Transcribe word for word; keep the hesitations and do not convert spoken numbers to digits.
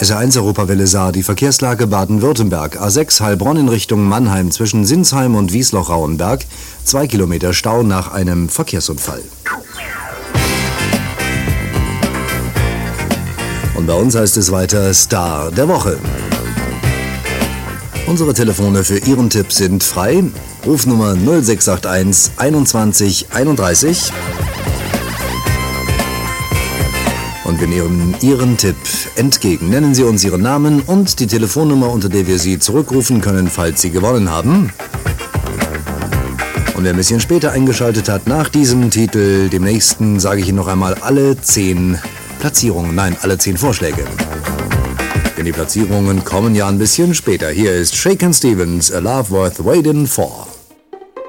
S R eins Europawelle Saar, die Verkehrslage Baden-Württemberg. A sechs Heilbronn in Richtung Mannheim zwischen Sinsheim und Wiesloch-Rauenberg. Zwei Kilometer Stau nach einem Verkehrsunfall. Und bei uns heißt es weiter Star der Woche. Unsere Telefone für Ihren Tipp sind frei. Rufnummer null sechs acht eins einundzwanzig einunddreißig. Und wir nehmen Ihren Tipp entgegen. Nennen Sie uns Ihren Namen und die Telefonnummer, unter der wir Sie zurückrufen können, falls Sie gewonnen haben. Und wer ein bisschen später eingeschaltet hat, nach diesem Titel, dem nächsten, sage ich Ihnen noch einmal alle zehn Platzierungen, nein, alle zehn Vorschläge. Denn die Platzierungen kommen ja ein bisschen später. Hier ist Shakin' Stevens, A Love Worth Waiting For.